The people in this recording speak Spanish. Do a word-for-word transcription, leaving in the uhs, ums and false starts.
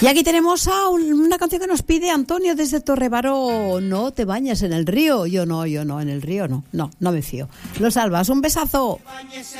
Y aquí tenemos a un, una canción que nos pide Antonio desde Torrebaró. No te bañes en el río. Yo no, yo no, en el río no. No, no me fío. Los Albas, un besazo.